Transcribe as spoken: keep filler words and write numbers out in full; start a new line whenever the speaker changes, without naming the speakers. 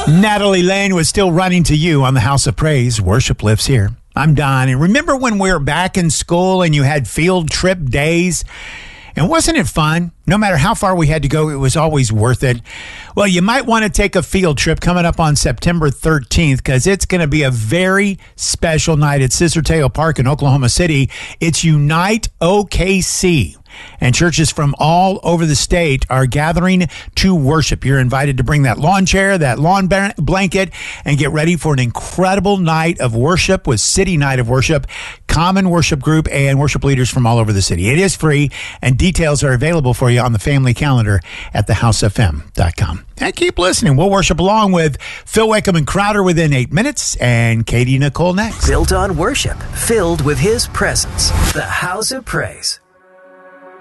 Natalie Lane was still running to you on the House of Praise. Worship lives here. I'm Don. And remember when we were back in school and you had field trip days? And wasn't it fun? No matter how far we had to go, it was always worth it. Well, you might want to take a field trip coming up on September thirteenth because it's going to be a very special night at Scissortail Park in Oklahoma City. It's Unite O K C. And churches from all over the state are gathering to worship. You're invited to bring that lawn chair, that lawn blanket, and get ready for an incredible night of worship with City Night of Worship, Common Worship Group, and worship leaders from all over the city. It is free, and details are available for you on the family calendar at the house f m dot com. And keep listening. We'll worship along with Phil Wickham and Crowder within eight minutes, and Katie Nicole next.
Built on worship, filled with His presence. The House of Praise.